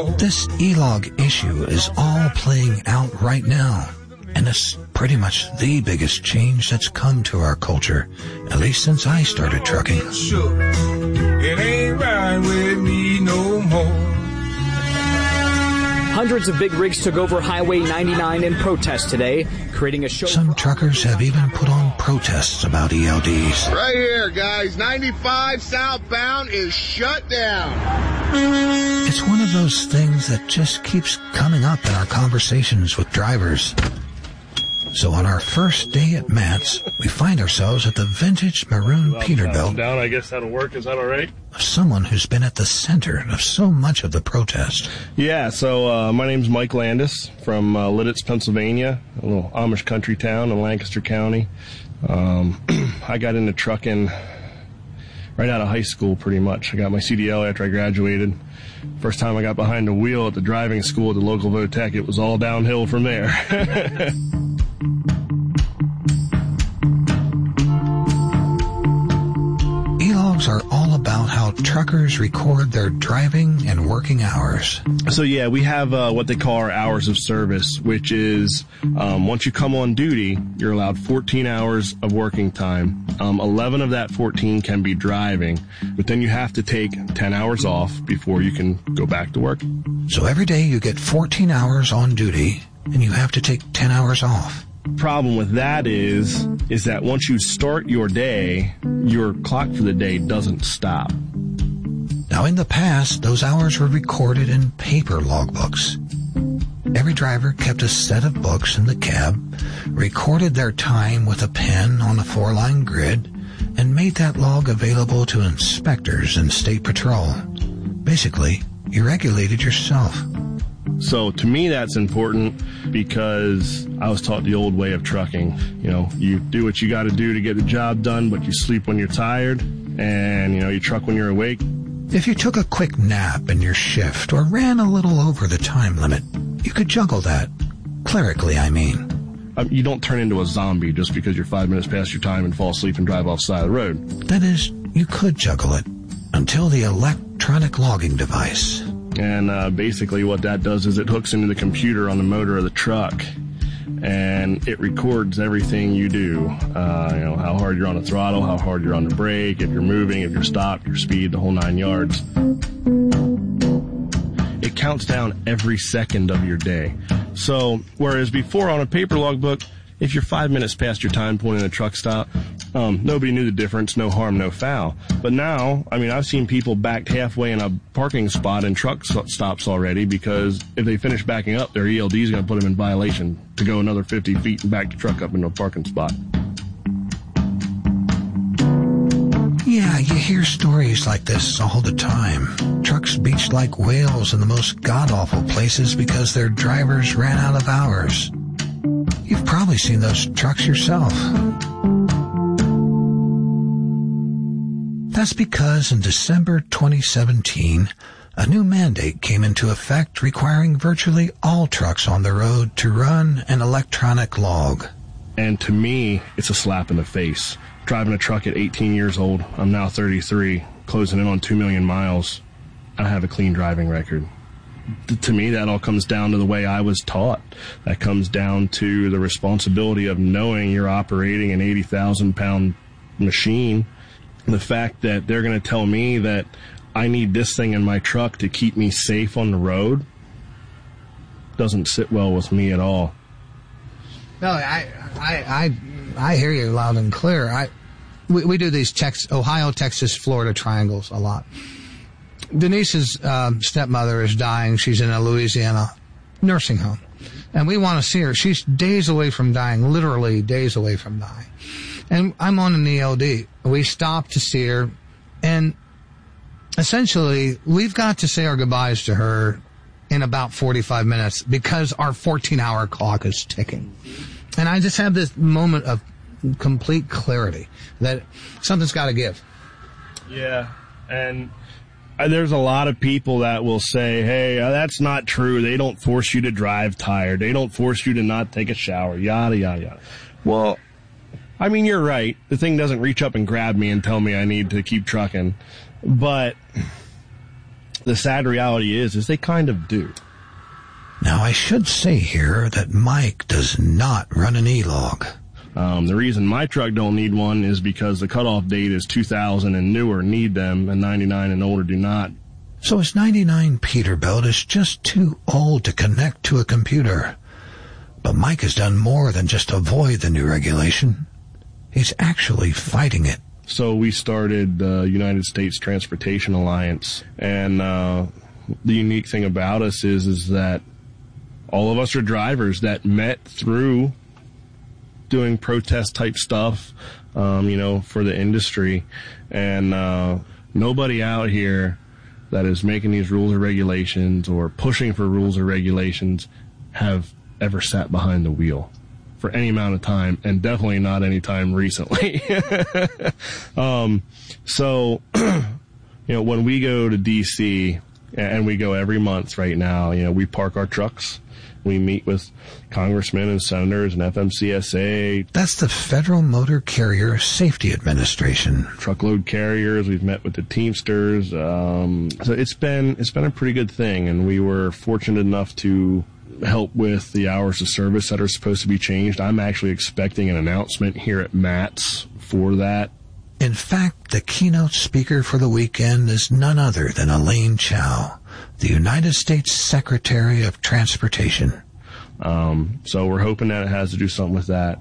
more. This e-log issue is all playing out right now, and it's pretty much the biggest change that's come to our culture, at least since I started trucking. It ain't right with me no more. Hundreds of big rigs took over Highway 99 in protest today, creating a show. Some truckers have even put on protests about ELDs. Right here, guys. 95 southbound is shut down. It's one of those things that just keeps coming up in our conversations with drivers. So on our first day at Matt's, we find ourselves at the vintage maroon Peterbilt. Down, I guess that'll work. Is that all right? Of someone who's been at the center of so much of the protest. Yeah, so my name's Mike Landis from Lititz, Pennsylvania, a little Amish country town in Lancaster County. I got into trucking right out of high school, pretty much. I got my CDL after I graduated. First time I got behind the wheel at the driving school at the local Votech, it was all downhill from there. E-logs are all about how truckers record their driving and working hours. So yeah, we have what they call our hours of service, which is once you come on duty, you're allowed 14 hours of working time. 11 of that 14 can be driving, but then you have to take 10 hours off before you can go back to work. So every day you get 14 hours on duty, and you have to take 10 hours off. Problem with that is that once you start your day, your clock for the day doesn't stop. Now, in the past, those hours were recorded in paper logbooks. Every driver kept a set of books in the cab, recorded their time with a pen on a 4-line grid, and made that log available to inspectors and state patrol. Basically, you regulated yourself. So to me, that's important because I was taught the old way of trucking. You know, you do what you got to do to get the job done, but you sleep when you're tired, and, you know, you truck when you're awake. If you took a quick nap in your shift or ran a little over the time limit, you could juggle that. Clerically, I mean. You don't turn into a zombie just because you're 5 minutes past your time and fall asleep and drive off the side of the road. That is, you could juggle it until the electronic logging device. And basically what that does is it hooks into the computer on the motor of the truck, and it records everything you do. You know, how hard you're on the throttle, how hard you're on the brake, if you're moving, if you're stopped, your speed, the whole 9 yards. It counts down every second of your day. So, whereas before on a paper logbook, if you're 5 minutes past your time point in a truck stop, nobody knew the difference, no harm, no foul. But now, I mean, I've seen people backed halfway in a parking spot in truck stops already because if they finish backing up, their ELD is going to put them in violation to go another 50 feet and back the truck up into a parking spot. Yeah, you hear stories like this all the time. Trucks beached like whales in the most god-awful places because their drivers ran out of hours. You've probably seen those trucks yourself. That's because in December 2017, a new mandate came into effect requiring virtually all trucks on the road to run an electronic log. And to me, it's a slap in the face. Driving a truck at 18 years old, I'm now 33, closing in on 2 million miles. I have a clean driving record. To me, that all comes down to the way I was taught. That comes down to the responsibility of knowing you're operating an 80,000-pound machine. The fact that they're going to tell me that I need this thing in my truck to keep me safe on the road doesn't sit well with me at all. No, I hear you loud and clear. We do these Ohio, Texas, Florida triangles a lot. Denise's stepmother is dying. She's in a Louisiana nursing home. And we want to see her. She's days away from dying, literally days away from dying. And I'm on an ELD. We stop to see her. And essentially, we've got to say our goodbyes to her in about 45 minutes because our 14-hour clock is ticking. And I just have this moment of complete clarity that something's got to give. Yeah, and there's a lot of people that will say, hey, that's not true. They don't force you to drive tired. They don't force you to not take a shower, yada, yada, yada. Well, I mean, you're right. The thing doesn't reach up and grab me and tell me I need to keep trucking. But The sad reality is they kind of do. Now, I should say here that Mike does not run an E-Log. The reason my truck don't need one is because the cutoff date is 2000 and newer need them, and 99 and older do not. So his 99 Peterbilt is just too old to connect to a computer. But Mike has done more than just avoid the new regulation. He's actually fighting it. So we started the United States Transportation Alliance, and the unique thing about us is that all of us are drivers that met through doing protest type stuff, for the industry, and nobody out here that is making these rules or regulations or pushing for rules or regulations have ever sat behind the wheel for any amount of time, and definitely not any time recently. So, when we go to DC, and we go every month right now, we park our trucks. We meet with congressmen and senators and FMCSA. That's the Federal Motor Carrier Safety Administration. Truckload carriers. We've met with the Teamsters. So it's been a pretty good thing, and we were fortunate enough to help with the hours of service that are supposed to be changed. I'm actually expecting an announcement here at MATS for that. In fact, the keynote speaker for the weekend is none other than Elaine Chao, the United States Secretary of Transportation. So we're hoping that it has to do something with that.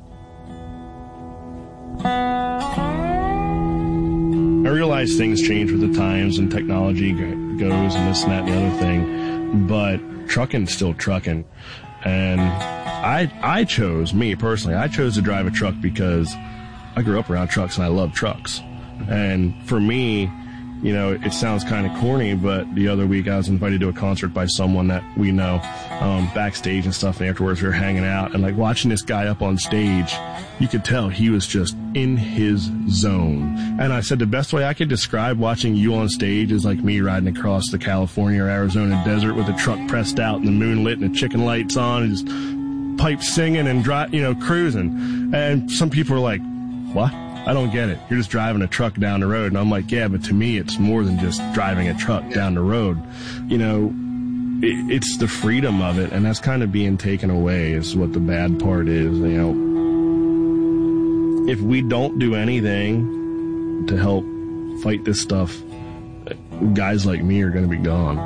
I realize things change with the times and technology goes and this and that and the other thing, but trucking's still trucking. And I chose to drive a truck because I grew up around trucks and I love trucks. And for me, it sounds kind of corny, but the other week I was invited to a concert by someone that we know, backstage and stuff, and afterwards we were hanging out, and watching this guy up on stage, you could tell he was just in his zone. And I said the best way I could describe watching you on stage is like me riding across the California or Arizona desert with a truck pressed out and the moon lit and the chicken lights on and just pipe singing and cruising. And some people are like, what? I don't get it. You're just driving a truck down the road. And I'm like, yeah, but to me, it's more than just driving a truck down the road. It's the freedom of it, and that's kind of being taken away is what the bad part is. If we don't do anything to help fight this stuff, guys like me are going to be gone.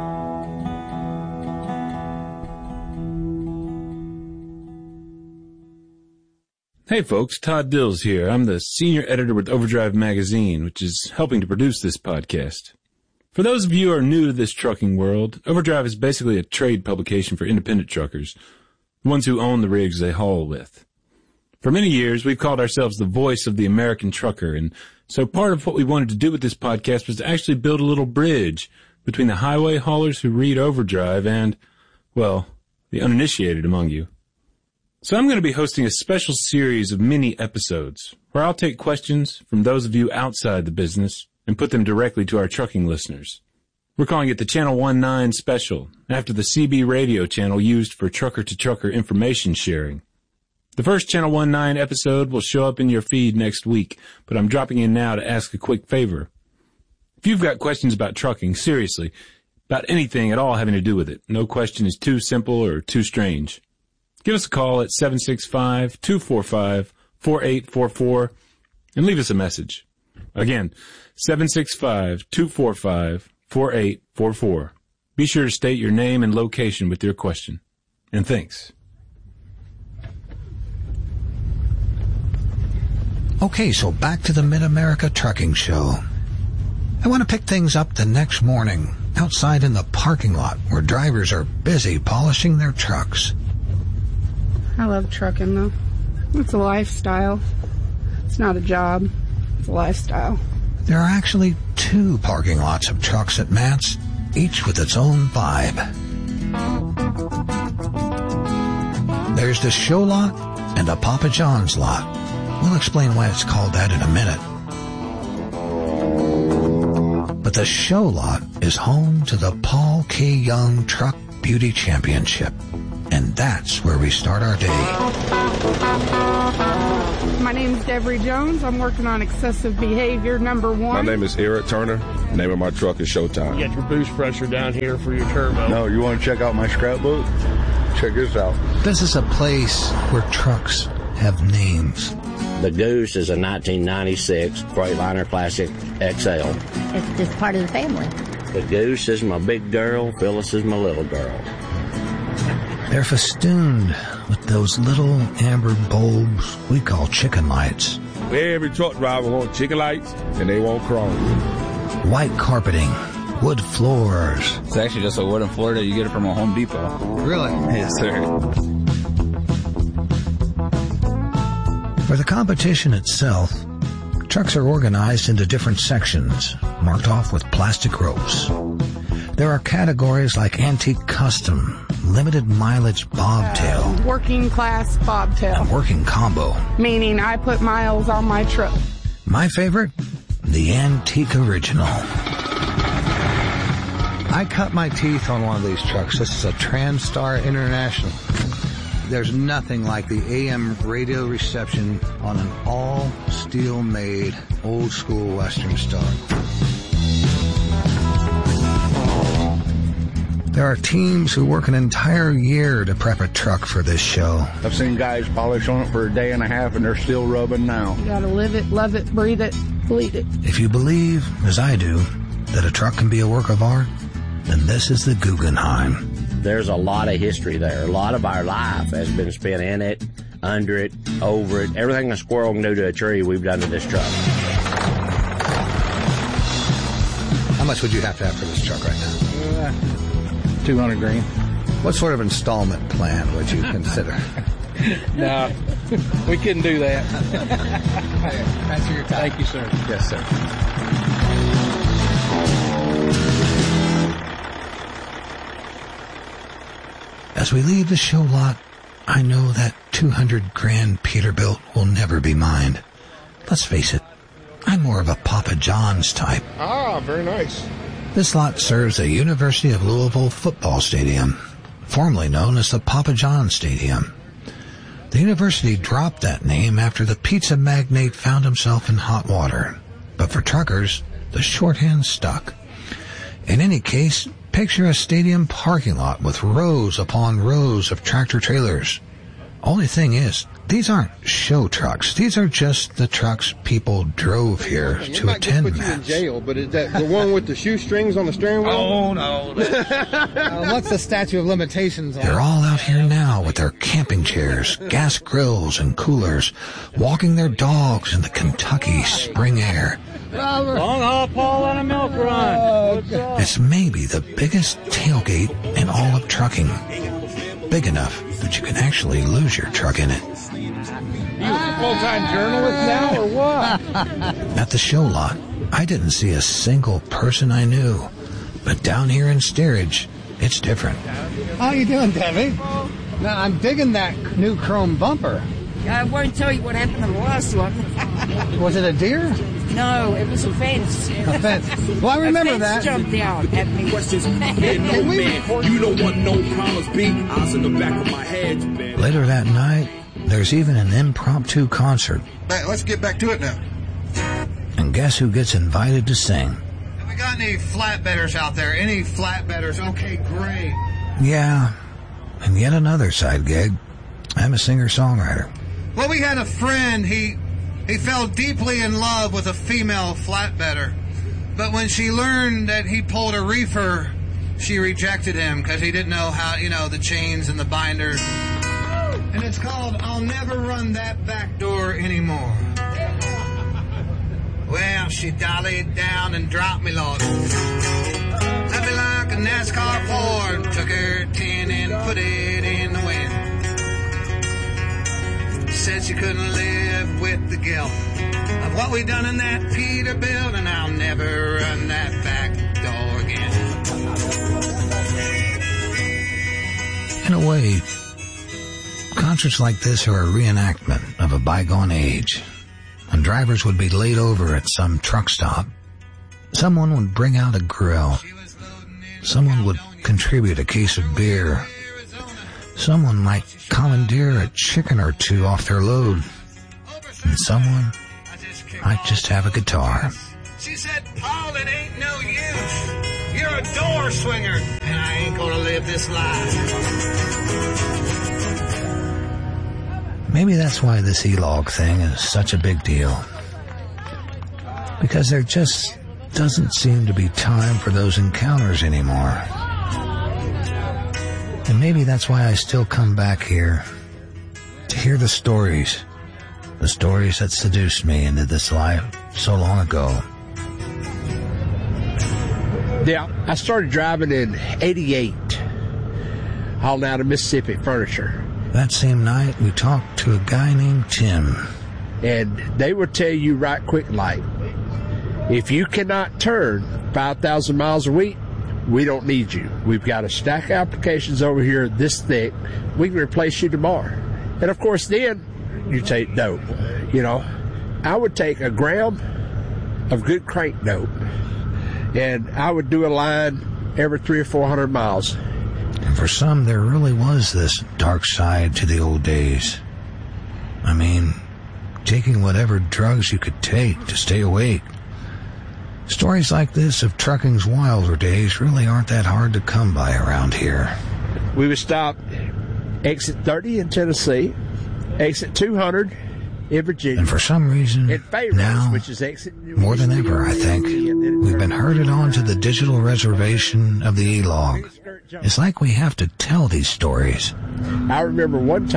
Hey folks, Todd Dills here. I'm the senior editor with Overdrive Magazine, which is helping to produce this podcast. For those of you who are new to this trucking world, Overdrive is basically a trade publication for independent truckers, the ones who own the rigs they haul with. For many years, we've called ourselves the voice of the American trucker, and so part of what we wanted to do with this podcast was to actually build a little bridge between the highway haulers who read Overdrive and, well, the uninitiated among you. So I'm going to be hosting a special series of mini episodes where I'll take questions from those of you outside the business and put them directly to our trucking listeners. We're calling it the Channel 19 Special, after the CB radio channel used for trucker-to-trucker information sharing. The first Channel 19 episode will show up in your feed next week, but I'm dropping in now to ask a quick favor. If you've got questions about trucking, seriously, about anything at all having to do with it, no question is too simple or too strange. Give us a call at 765-245-4844 and leave us a message. Again, 765-245-4844. Be sure to state your name and location with your question. And thanks. Okay, so back to the Mid-America Trucking Show. I want to pick things up the next morning, outside in the parking lot where drivers are busy polishing their trucks. I love trucking, though. It's a lifestyle. It's not a job. It's a lifestyle. There are actually 2 parking lots of trucks at MATS, each with its own vibe. There's the show lot and a Papa John's lot. We'll explain why it's called that in a minute. But the show lot is home to the Paul K. Young Truck Beauty Championship. And that's where we start our day. My name's Deborah Jones. I'm working on excessive behavior number 1. My name is Eric Turner. The name of my truck is Showtime. You got your boost pressure down here for your turbo. No, you want to check out my scrapbook? Check this out. This is a place where trucks have names. The Goose is a 1996 Freightliner Classic XL. It's just part of the family. The Goose is my big girl. Phyllis is my little girl. They're festooned with those little amber bulbs we call chicken lights. Every truck driver wants chicken lights, and they want chrome. White carpeting, wood floors. It's actually just a wooden floor that you get it from a Home Depot. Really? Yes, sir. For the competition itself, trucks are organized into different sections, marked off with plastic ropes. There are categories like antique custom, limited mileage bobtail, Working class bobtail. and working combo. Meaning I put miles on my truck. My favorite, the antique original. I cut my teeth on one of these trucks. This is a Transtar International. There's nothing like the AM radio reception on an all-steel made old-school Western Star. There are teams who work an entire year to prep a truck for this show. I've seen guys polish on it for a day and a half, and they're still rubbing now. You gotta live it, love it, breathe it, bleed it. If you believe, as I do, that a truck can be a work of art, then this is the Guggenheim. There's a lot of history there. A lot of our life has been spent in it, under it, over it. Everything a squirrel can do to a tree, we've done to this truck. How much would you have to have for this truck right now? $200,000. What sort of installment plan would you consider? No, we couldn't do that. That's your time. Thank you, sir. Yes, sir. As we leave the show lot, I know that $200,000 Peterbilt will never be mine. Let's face it, I'm more of a Papa John's type. Ah, very nice. This lot serves the University of Louisville football stadium, formerly known as the Papa John Stadium. The university dropped that name after the pizza magnate found himself in hot water. But for truckers, the shorthand stuck. In any case, picture a stadium parking lot with rows upon rows of tractor trailers. Only thing is, these aren't show trucks. These are just the trucks people drove here to attend put you in match. jail, but is that the one with the shoestrings on the steering wheel? Oh, no. What's the statute of limitations on? They're all out here now with their camping chairs, gas grills, and coolers, walking their dogs in the Kentucky spring air. Long haul Paul on a milk run. It's maybe the biggest tailgate in all of trucking. Big enough that you can actually lose your truck in it. You a full-time journalist now or what? At the show lot, I didn't see a single person I knew. But down here in Steerage, it's different. How you doing, Debbie? Now, I'm digging that new chrome bumper. I won't tell you what happened to the last one. Was it a deer? No, it was a fence. A fence. Well, I remember a fence that. Jumped out at me. You don't want no problems, B. I was in the back of my head. Later that night, there's even an impromptu concert. Let's get back to it now. And guess who gets invited to sing? Have we got any flatbedders out there? Any flatbedders? Okay, great. Yeah, and yet another side gig. I'm a singer-songwriter. Well, we had a friend. He fell deeply in love with a female flatbedder. But when she learned that he pulled a reefer, she rejected him because he didn't know how, the chains and the binders. And it's called I'll Never Run That Back Door Anymore. Well, she dollied down and dropped me, Lord. Let me like a NASCAR Ford. Took her tin and put it in the wind. Said she couldn't live with the guilt of what we done in that Peterbilt, and I'll never run that back door again. In a way, concerts like this are a reenactment of a bygone age. When drivers would be laid over at some truck stop, someone would bring out a grill. Someone would contribute a case of beer. Someone might commandeer a chicken or two off their load. and someone might just have a guitar. She said, Paul, it ain't no use. You're a door swinger, and I ain't gonna live this life. Maybe that's why this E-log thing is such a big deal. Because there just doesn't seem to be time for those encounters anymore. And maybe that's why I still come back here to hear the stories that seduced me into this life so long ago. Yeah, I started driving in 88, hauling out of Mississippi furniture. That same night, we talked to a guy named Tim. And they will tell you right quick like, if you cannot turn 5,000 miles a week, we don't need you. We've got a stack of applications over here this thick. We can replace you tomorrow. And of course, then you take dope. You know, I would take a gram of good crank dope, and I would do a line every 300 or 400 miles. And for some, there really was this dark side to the old days. I mean, taking whatever drugs you could take to stay awake. Stories like this of trucking's wilder days really aren't that hard to come by around here. We would stop exit 30 in Tennessee, exit 200 in Virginia. And for some reason, now, which is exit more than ever, I think, we've been herded onto the digital reservation of the E-log. It's like we have to tell these stories. I remember one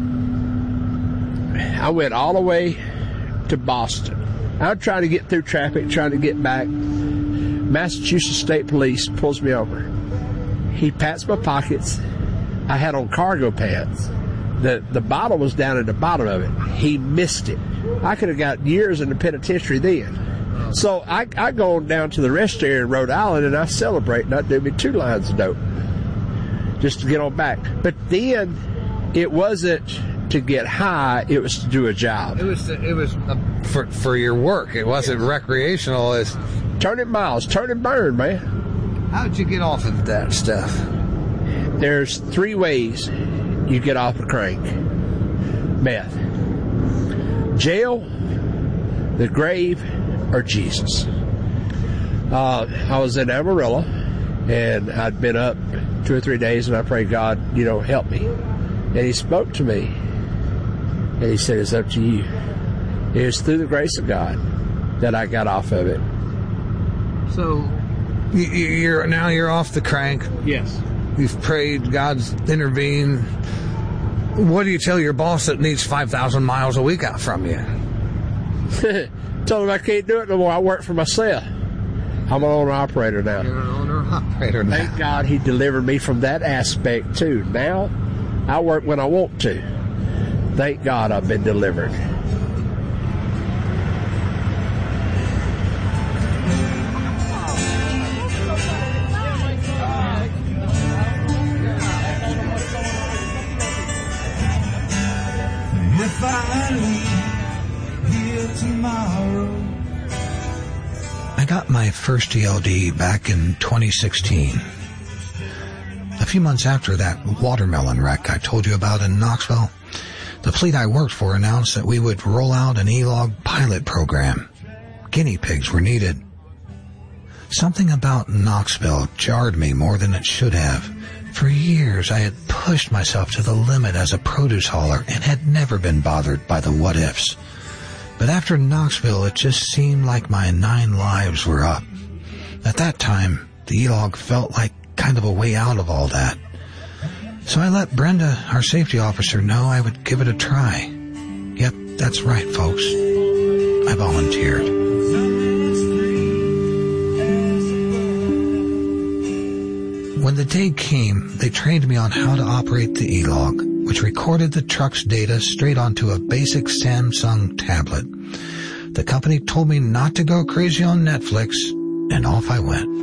time, I went all the way to Boston. I'm trying to get through traffic, trying to get back. Massachusetts State Police pulls me over. He pats my pockets. I had on cargo pants. The bottle was down at the bottom of it. He missed it. I could have got years in the penitentiary then. So I go on down to the rest area in Rhode Island, and I celebrate, and I do me 2 lines of dope just to get on back. But then it wasn't to get high, it was to do a job. It was for your work. It wasn't recreational. It's turn it miles, turn and burn, man. How'd you get off of that stuff? There's 3 ways you get off a crank. Meth. Jail, the grave, or Jesus. I was in Amarillo, and I'd been up 2 or 3 days, and I prayed, God, help me. And he spoke to me. And he said, it's up to you. It was through the grace of God that I got off of it. So, you're off the crank. Yes. You've prayed, God's intervened. What do you tell your boss that needs 5,000 miles a week out from you? Told him I can't do it no more. I work for myself. I'm an owner-operator now. You're an owner-operator now. Thank God he delivered me from that aspect, too. Now, I work when I want to. Thank God I've been delivered. If I leave here tomorrow. I got my first ELD back in 2016. A few months after that watermelon wreck I told you about in Knoxville, the fleet I worked for announced that we would roll out an E-log pilot program. Guinea pigs were needed. Something about Knoxville jarred me more than it should have. For years, I had pushed myself to the limit as a produce hauler and had never been bothered by the what-ifs. But after Knoxville, it just seemed like my 9 lives were up. At that time, the E-log felt like kind of a way out of all that. So I let Brenda, our safety officer, know I would give it a try. Yep, that's right, folks. I volunteered. When the day came, they trained me on how to operate the E-log, which recorded the truck's data straight onto a basic Samsung tablet. The company told me not to go crazy on Netflix, and off I went.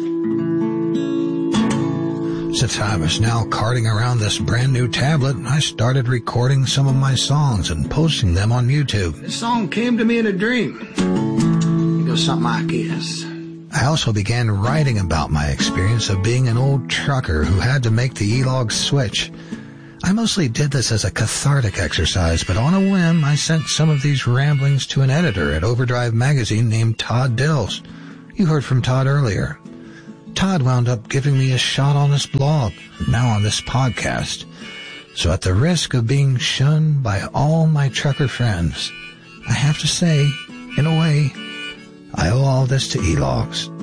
Since I was now carting around this brand new tablet, I started recording some of my songs and posting them on YouTube. This song came to me in a dream. It goes something like this. I also began writing about my experience of being an old trucker who had to make the E-log switch. I mostly did this as a cathartic exercise, but on a whim, I sent some of these ramblings to an editor at Overdrive magazine named Todd Dills. You heard from Todd earlier. Todd wound up giving me a shot on his blog, now on this podcast. So at the risk of being shunned by all my trucker friends, I have to say, in a way, I owe all this to E-Logs.